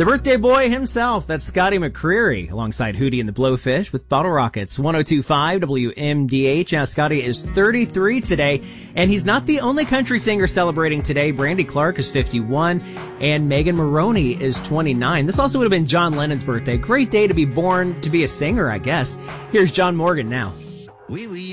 The birthday boy himself, that's Scotty McCreery, alongside Hootie and the Blowfish with Bottle Rockets. 102.5 WMDH. Now, Scotty is 33 today, and he's not the only country singer celebrating today. Brandy Clark is 51, and Megan Maroney is 29. This also would have been John Lennon's birthday. Great day to be born to be a singer, I guess. Here's John Morgan now.